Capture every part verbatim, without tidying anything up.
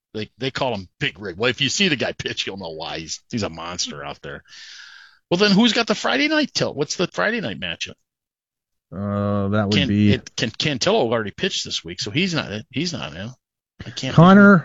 They they call him Big Rig. Well, if you see the guy pitch, you'll know why. He's he's a monster out there. Well, then who's got the Friday night tilt? What's the Friday night matchup? Uh, that would Can, be it, can Cantillo already pitched this week, so he's not he's not in. I can't. Connor,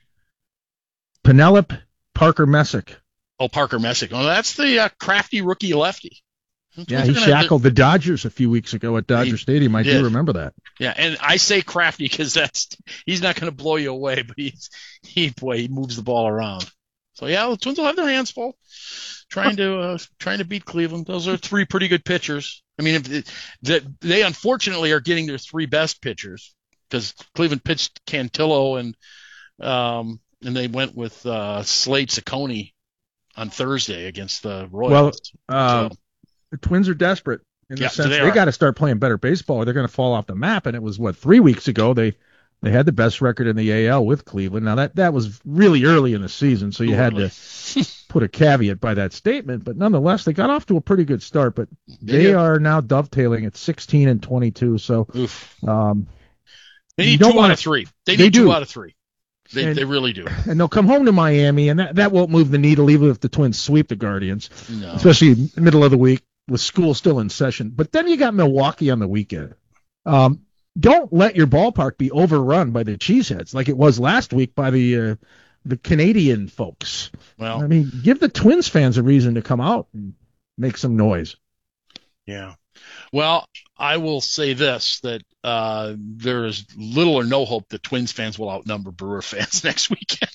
Penelope, Parker Messick. Oh, Parker Messick. Oh, that's the uh, crafty rookie lefty. Yeah, he shackled the Dodgers a few weeks ago at Dodger he Stadium. I did. do remember that. Yeah, and I say crafty because that's he's not going to blow you away, but he's he boy he moves the ball around. So yeah, the Twins will have their hands full trying to uh, trying to beat Cleveland. Those are three pretty good pitchers. I mean, if it, they, they unfortunately are getting their three best pitchers because Cleveland pitched Cantillo and um and they went with uh, Slade Ciccone on Thursday against the Royals. Well, uh, so, the Twins are desperate in the yeah, sense they, they got to start playing better baseball or they're going to fall off the map. And it was, what, three weeks ago they they had the best record in the A L with Cleveland. Now, that, that was really early in the season, so you had to put a caveat by that statement. But nonetheless, they got off to a pretty good start. But they, they are now dovetailing at sixteen and twenty-two. So um, they need two out of three. They need they two do. out of three. They and, they really do. And they'll come home to Miami, and that, that won't move the needle even if the Twins sweep the Guardians, no. especially middle of the week with school still in session. But then you got Milwaukee on the weekend. Um, don't let your ballpark be overrun by the Cheeseheads like it was last week by the uh, the Canadian folks. Well, I mean, give the Twins fans a reason to come out and make some noise. Yeah. Well, I will say this, that uh, there is little or no hope that Twins fans will outnumber Brewer fans next weekend.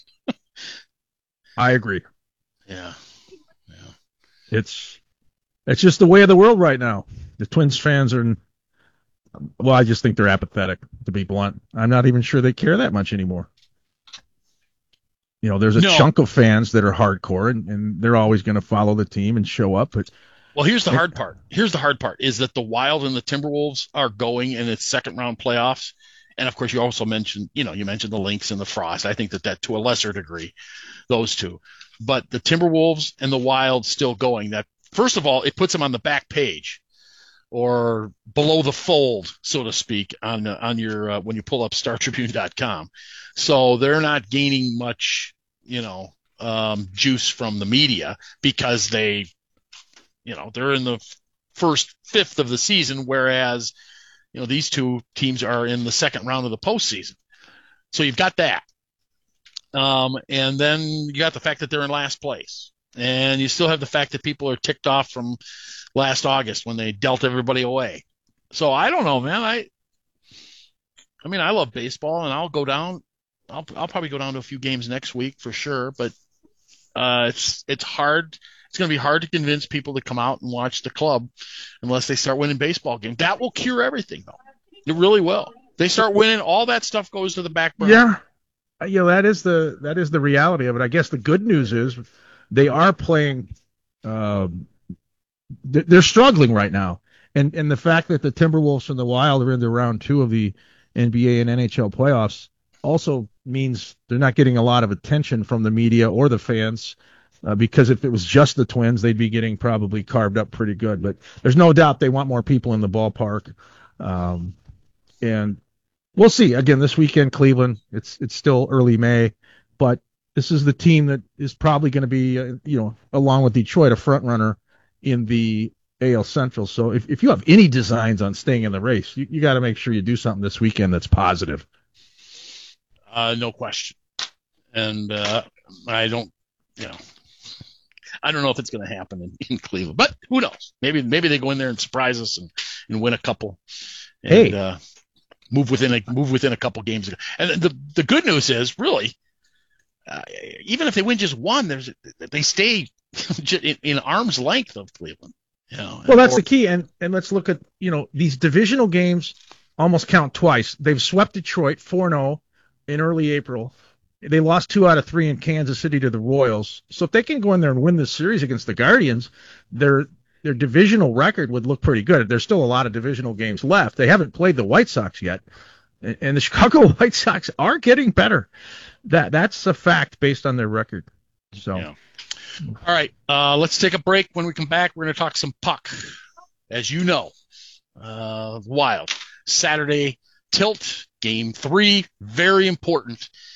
I agree. Yeah. Yeah. It's it's just the way of the world right now. The Twins fans are, well, I just think they're apathetic, to be blunt. I'm not even sure they care that much anymore. You know, there's a no. chunk of fans that are hardcore, and, and they're always going to follow the team and show up. But Well, here's the hard part. Here's the hard part is that the Wild and the Timberwolves are going in its second round playoffs. And of course, you also mentioned, you know, you mentioned the Lynx and the Frost. I think that that to a lesser degree, those two, but the Timberwolves and the Wild still going. That first of all, it puts them on the back page or below the fold, so to speak, on on your uh, when you pull up Star Tribune dot com. So they're not gaining much, you know, um, juice from the media because they. You know, they're in the first fifth of the season, whereas, you know, these two teams are in the second round of the postseason. So you've got that. Um, and then you got the fact that they're in last place. And you still have the fact that people are ticked off from last August when they dealt everybody away. So I don't know, man. I I mean, I love baseball, and I'll go down. I'll I'll probably go down to a few games next week for sure. But uh, it's it's hard. It's going to be hard to convince people to come out and watch the club unless they start winning baseball games. That will cure everything, though. It really will. They start winning, all that stuff goes to the back burner. Yeah, you know, that is the that is the reality of it. I guess the good news is they are playing. Um, they're struggling right now, and and the fact that the Timberwolves and the Wild are in the round two of the N B A and N H L playoffs also means they're not getting a lot of attention from the media or the fans. Uh, because if it was just the Twins, they'd be getting probably carved up pretty good. But there's no doubt they want more people in the ballpark. Um, and we'll see. Again, this weekend, Cleveland, it's it's still early May. But this is the team that is probably going to be, uh, you know, along with Detroit, a front runner in the A L Central. So if, if you have any designs on staying in the race, you, you got to make sure you do something this weekend that's positive. Uh, no question. And uh, I don't, you know. I don't know if it's going to happen in, in Cleveland, but who knows? Maybe maybe they go in there and surprise us and, and win a couple, and hey. uh, move within a move within a couple games. And the the good news is, really, uh, even if they win just one, there's they stay in, in arm's length of Cleveland. You know, well, that's or, the key. And and let's look at, you know, these divisional games almost count twice. They've swept Detroit four oh in early April. They lost two out of three in Kansas City to the Royals. So if they can go in there and win this series against the Guardians, their their divisional record would look pretty good. There's still a lot of divisional games left. They haven't played the White Sox yet, and the Chicago White Sox are getting better. That that's a fact based on their record. So, yeah. All right, uh, let's take a break. When we come back, we're going to talk some puck. As you know, uh, Wild Saturday tilt game three, very important.